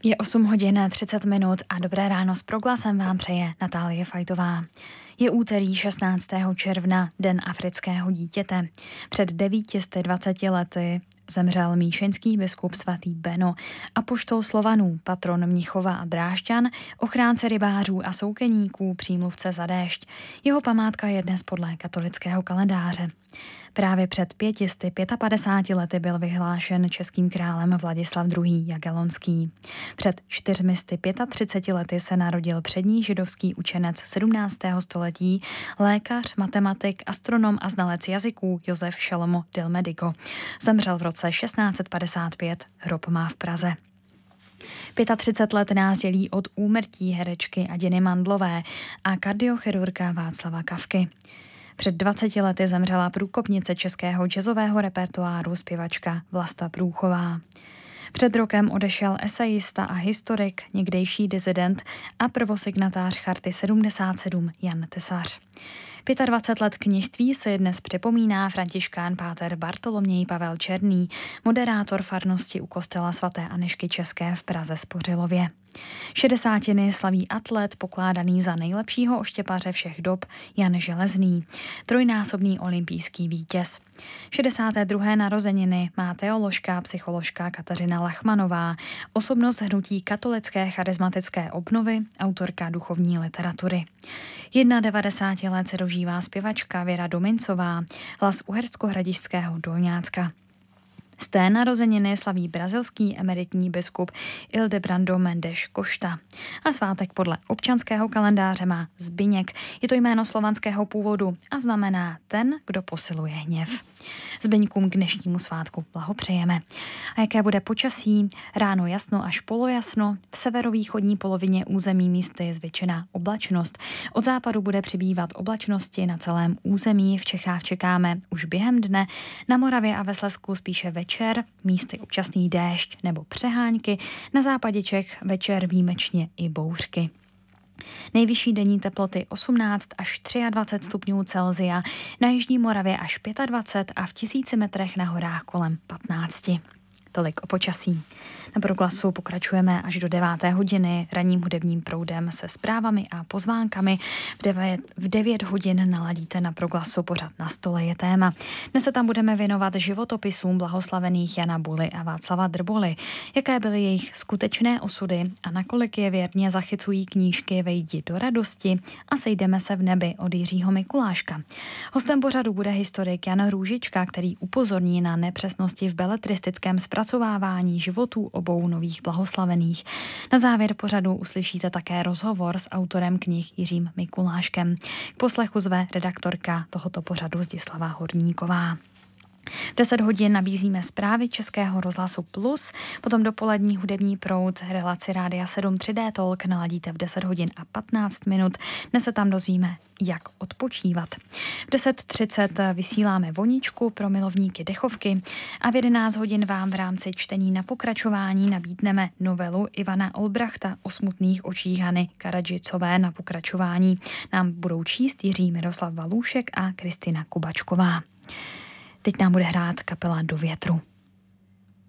Je 8 hodin 30 minut a dobré ráno s Proglasem vám přeje Natálie Fajtová. Je úterý 16. června, Den afrického dítěte. Před 920 lety zemřel míšeňský biskup svatý Beno, apoštol Slovanů, patron Mnichova a Drážďan, ochránce rybářů a soukeníků, přímluvce za déšť. Jeho památka je dnes podle katolického kalendáře. Právě před 555 lety byl vyhlášen českým králem Vladislav II. Jagellonský. Před 435 lety se narodil přední židovský učenec 17. století, lékař, matematik, astronom a znalec jazyků Josef Šalomo del Medico. Zemřel v roce 1655, hrob má v Praze. 35 let nás dělí od úmrtí herečky Adiny Mandlové a kardiochirurga Václava Kafky. Před 20 lety zemřela průkopnice českého jazzového repertoáru zpěvačka Vlasta Průchová. Před rokem odešel esejista a historik, někdejší disident a prvosignatář Charty 77 Jan Tesař. 25 let kněžství se dnes připomíná františkán páter Bartoloměj Pavel Černý, moderátor farnosti u kostela svaté Anežky České v Praze Spořilově. 60. slaví atlet pokládaný za nejlepšího oštěpaře všech dob Jan Železný, trojnásobný olympijský vítěz. 62. narozeniny má teoložka a psycholožka Kateřina Lachmanová, osobnost hnutí katolické charismatické obnovy, autorka duchovní literatury. 91 let se dožívá zpěvačka Věra Domincová, hlas uhersko-hradišťského Dolňácka. Z té narozeniny slaví brazilský emeritní biskup Ildebrando Mendes Costa. A svátek podle občanského kalendáře má Zbyněk. Je to jméno slovanského původu a znamená ten, kdo posiluje hněv. Zbyňkům k dnešnímu svátku blahopřejeme. A jaké bude počasí? Ráno jasno až polojasno, v severovýchodní polovině území místy zvětšená oblačnost. Od západu bude přibývat oblačnosti na celém území. V Čechách čekáme už během dne, na Moravě a ve Slezsku spíše večer, místy občasný déšť nebo přehánky, na západě Čech večer výjimečně i bouřky. Nejvyšší denní teploty 18 až 23 stupňů Celsia, na jižní Moravě až 25 a v 1000 metrech na horách kolem 15. Tolik o počasí. Na Proglasu pokračujeme až do 9. hodiny ranním hudebním proudem se zprávami a pozvánkami. V 9 hodin naladíte na Proglasu pořad Na stole je téma. Dnes se tam budeme věnovat životopisům blahoslavených Jana Buly a Václava Drboly. Jaké byly jejich skutečné osudy a nakolik je věrně zachycují knížky Vejdi do radosti a Sejdeme se v nebi od Jiřího Mikuláška. Hostem pořadu bude historik Jan Růžička, který upozorní na nepřesnosti v beletristickém zpracovávání životů obou nových blahoslavených. Na závěr pořadu uslyšíte také rozhovor s autorem knih Jiřím Mikuláškem. K poslechu zve redaktorka tohoto pořadu Zdislava Horníková. V 10 hodin nabízíme zprávy Českého rozhlasu Plus, potom dopolední hudební proud, relaci Rádia 7 3D Talk naladíte v 10 hodin a 15 minut. Dnes se tam dozvíme, jak odpočívat. V 10:30 vysíláme Voničku pro milovníky dechovky a v 11 hodin vám v rámci čtení na pokračování nabídneme novelu Ivana Olbrachta o smutných očích Hany Karadžicové. Na pokračování nám budou číst Jiří Miroslav Valůšek a Kristina Kubačková. Teď nám bude hrát kapela Do větru.